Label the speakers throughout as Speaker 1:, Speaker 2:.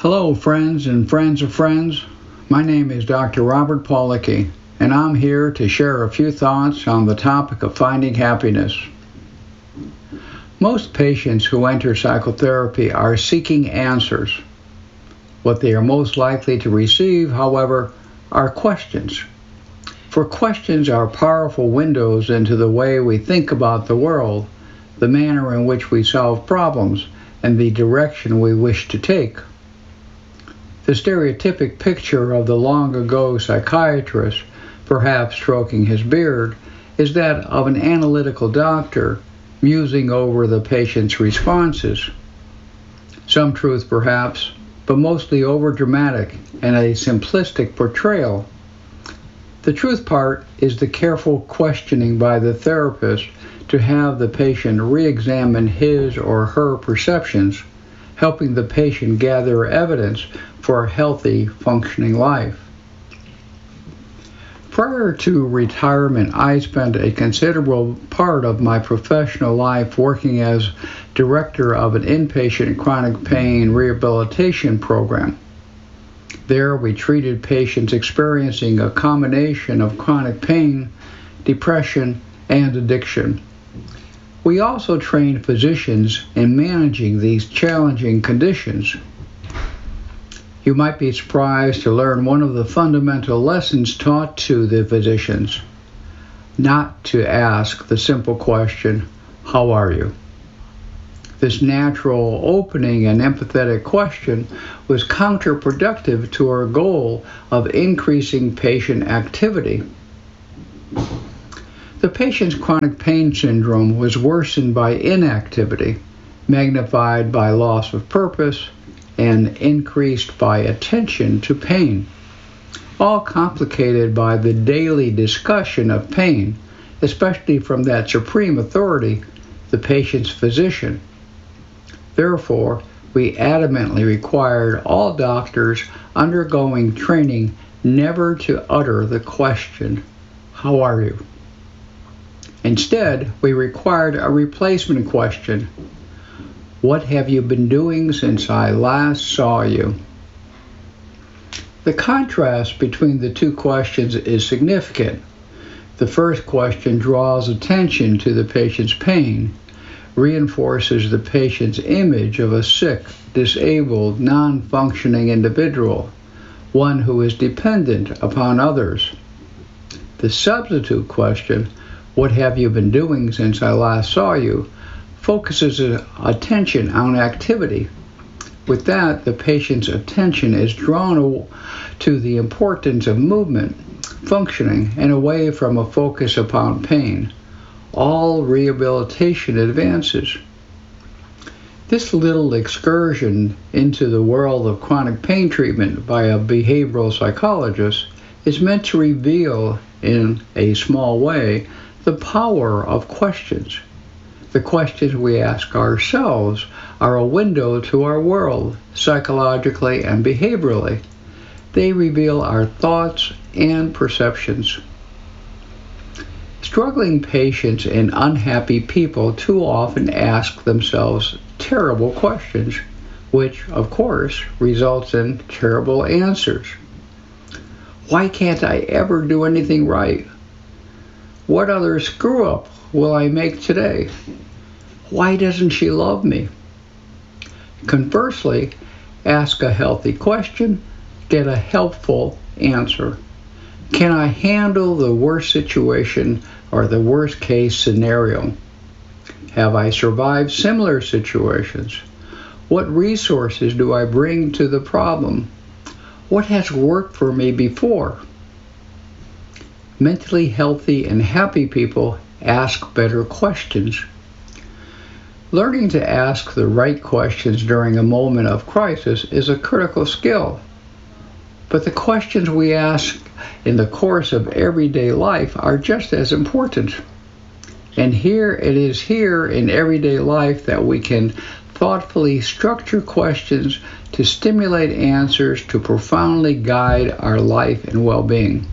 Speaker 1: Hello, friends and friends of friends. My name is Dr. Robert Paulicki, and I'm here to share a few thoughts on the topic of finding happiness. Most patients who enter psychotherapy are seeking answers. What they are most likely to receive, however, are questions. For questions are powerful windows into the way we think about the world, the manner in which we solve problems, and the direction we wish to take. The stereotypic picture of the long-ago psychiatrist, perhaps stroking his beard, is that of an analytical doctor musing over the patient's responses. Some truth, perhaps, but mostly overdramatic and a simplistic portrayal. The truth part is the careful questioning by the therapist to have the patient re-examine his or her perceptions, helping the patient gather evidence for a healthy, functioning life. Prior to retirement, I spent a considerable part of my professional life working as director of an inpatient chronic pain rehabilitation program. There, we treated patients experiencing a combination of chronic pain, depression, and addiction. We also trained physicians in managing these challenging conditions. You might be surprised to learn one of the fundamental lessons taught to the physicians: not to ask the simple question, "How are you?" This natural, opening, and empathetic question was counterproductive to our goal of increasing patient activity. The patient's chronic pain syndrome was worsened by inactivity, magnified by loss of purpose, and increased by attention to pain, all complicated by the daily discussion of pain, especially from that supreme authority, the patient's physician. Therefore, we adamantly required all doctors undergoing training never to utter the question, "How are you?" Instead, we required a replacement question: "What have you been doing since I last saw you?" The contrast between the two questions is significant. The first question draws attention to the patient's pain, reinforces the patient's image of a sick, disabled, non-functioning individual, one who is dependent upon others. The substitute question, "What have you been doing since I last saw you?" focuses attention on activity. With that, the patient's attention is drawn to the importance of movement, functioning, and away from a focus upon pain. All rehabilitation advances. This little excursion into the world of chronic pain treatment by a behavioral psychologist is meant to reveal, in a small way, the power of questions. The questions we ask ourselves are a window to our world, psychologically and behaviorally. They reveal our thoughts and perceptions. Struggling patients and unhappy people too often ask themselves terrible questions, which, of course, results in terrible answers. Why can't I ever do anything right? What other screw-up will I make today? Why doesn't she love me? Conversely, ask a healthy question, get a helpful answer. Can I handle the worst situation or the worst case scenario? Have I survived similar situations? What resources do I bring to the problem? What has worked for me before? Mentally healthy and happy people ask better questions. Learning to ask the right questions during a moment of crisis is a critical skill. But the questions we ask in the course of everyday life are just as important. And it is here in everyday life that we can thoughtfully structure questions to stimulate answers to profoundly guide our life and well-being.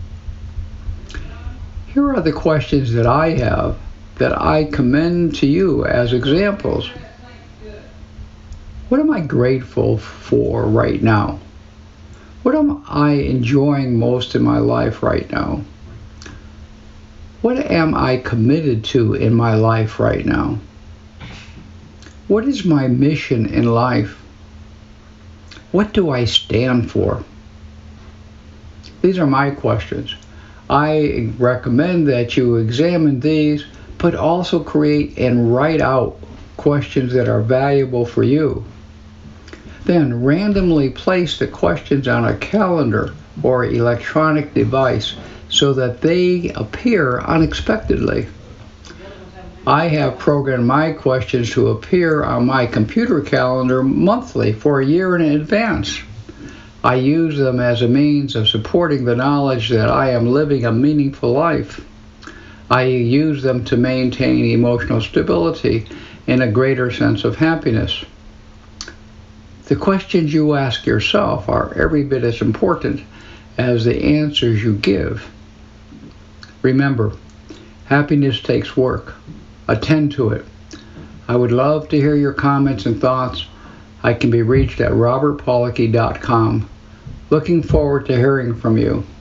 Speaker 1: Here are the questions that I have that I commend to you as examples. What am I grateful for right now? What am I enjoying most in my life right now? What am I committed to in my life right now? What is my mission in life? What do I stand for? These are my questions. I recommend that you examine these, but also create and write out questions that are valuable for you. Then randomly place the questions on a calendar or electronic device so that they appear unexpectedly. I have programmed my questions to appear on my computer calendar monthly for a year in advance. I use them as a means of supporting the knowledge that I am living a meaningful life. I use them to maintain emotional stability and a greater sense of happiness. The questions you ask yourself are every bit as important as the answers you give. Remember, happiness takes work. Attend to it. I would love to hear your comments and thoughts. I can be reached at robertpolicky.com. Looking forward to hearing from you.